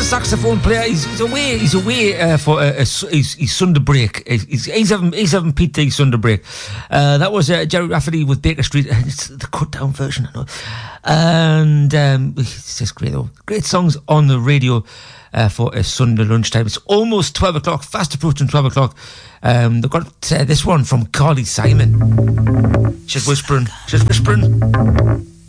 saxophone player. He's away for his Sunday break. He's having PT Sunday break. That was Jerry Rafferty with Baker Street. It's the cut down version, I know. And it's just great though. Great songs on the radio for a Sunday lunchtime. It's almost 12 o'clock, fast approaching 12 o'clock. They've got this one from Carly Simon. She's whispering.